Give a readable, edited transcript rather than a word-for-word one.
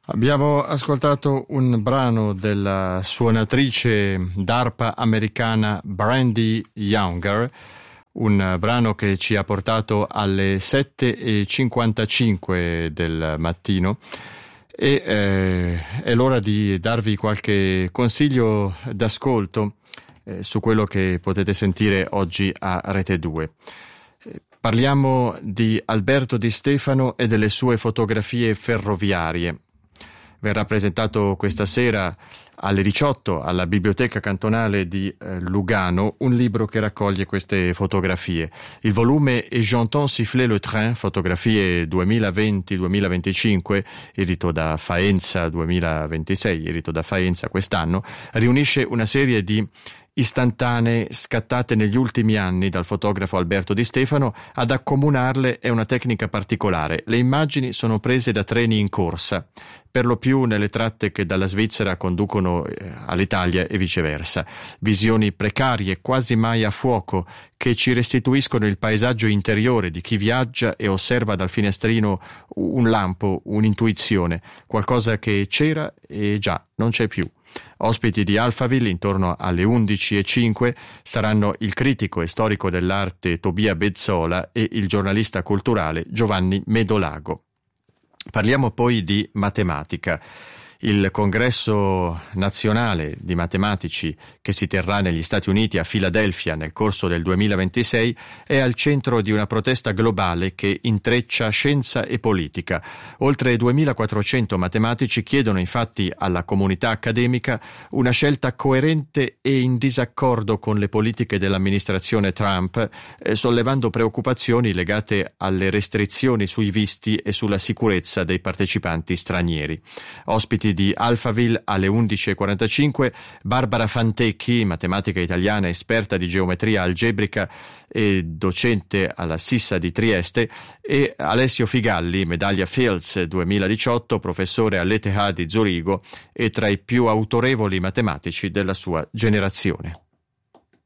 Abbiamo ascoltato un brano della suonatrice d'arpa americana Brandi Younger, un brano che ci ha portato alle 7:55 del mattino e è l'ora di darvi qualche consiglio d'ascolto su quello che potete sentire oggi a Rete 2. Parliamo di Alberto Di Stefano e delle sue fotografie ferroviarie. Verrà presentato questa sera alle 18 alla Biblioteca Cantonale di Lugano un libro che raccoglie queste fotografie. Il volume Et j'entends siffler le train, fotografie 2020-2025, edito da Faenza 2026, edito da Faenza quest'anno, riunisce una serie di istantanee scattate negli ultimi anni dal fotografo Alberto Di Stefano. Ad accomunarle è una tecnica particolare. Le immagini sono prese da treni in corsa, per lo più nelle tratte che dalla Svizzera conducono all'Italia e viceversa. Visioni precarie, quasi mai a fuoco, che ci restituiscono il paesaggio interiore di chi viaggia e osserva dal finestrino un lampo, un'intuizione, qualcosa che c'era e già non c'è più. Ospiti di Alphaville intorno alle 11:05 saranno il critico e storico dell'arte Tobia Bezzola e il giornalista culturale Giovanni Medolago. Parliamo poi di matematica. Il congresso nazionale di matematici che si terrà negli Stati Uniti a Filadelfia nel corso del 2026 è al centro di una protesta globale che intreccia scienza e politica. Oltre 2400 matematici chiedono infatti alla comunità accademica una scelta coerente e in disaccordo con le politiche dell'amministrazione Trump, sollevando preoccupazioni legate alle restrizioni sui visti e sulla sicurezza dei partecipanti stranieri. Ospiti di Alphaville alle 11:45 Barbara Fantecchi, matematica italiana, esperta di geometria algebrica e docente alla Sissa di Trieste, e Alessio Figalli, medaglia Fields 2018, professore all'ETH di Zurigo e tra i più autorevoli matematici della sua generazione.